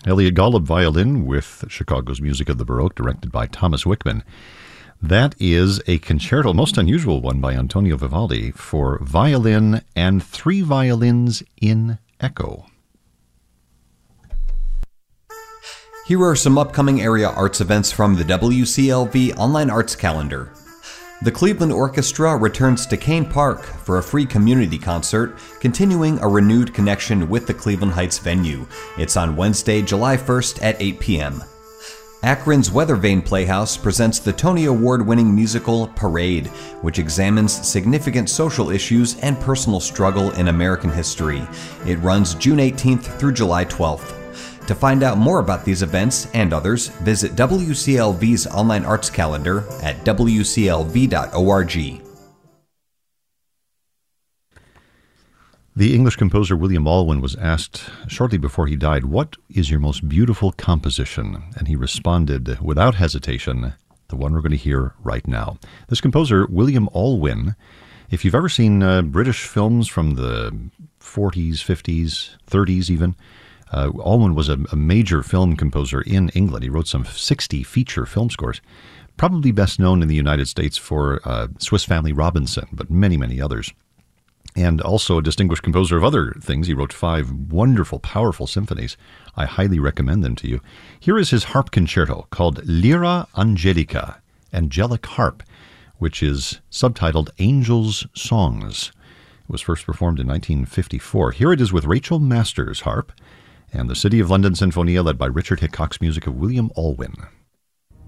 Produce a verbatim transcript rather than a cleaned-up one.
Elliot Golub violin with Chicago's Music of the Baroque, directed by Thomas Wickman. That is a concerto, most unusual one by Antonio Vivaldi, for violin and three violins in echo. Here are some upcoming area arts events from the W C L V Online Arts Calendar. The Cleveland Orchestra returns to Kane Park for a free community concert, continuing a renewed connection with the Cleveland Heights venue. It's on Wednesday, July first at eight p.m. Akron's Weathervane Playhouse presents the Tony Award-winning musical Parade, which examines significant social issues and personal struggle in American history. It runs June eighteenth through July twelfth. To find out more about these events and others, visit W C L V's online arts calendar at w c l v dot org. The English composer William Alwyn was asked shortly before he died, "What is your most beautiful composition?" And he responded without hesitation, the one we're going to hear right now. This composer, William Alwyn, if you've ever seen uh, British films from the forties, fifties, thirties even, Uh, Alwyn was a, a major film composer in England. He wrote some sixty feature film scores, probably best known in the United States for uh, Swiss Family Robinson, but many, many others. And also a distinguished composer of other things. He wrote five wonderful, powerful symphonies. I highly recommend them to you. Here is his harp concerto called Lyra Angelica, Angelic Harp, which is subtitled Angels' Songs. It was first performed in nineteen fifty-four. Here it is with Rachel Masters harp, and the City of London Sinfonia, led by Richard Hickox, music of William Alwyn.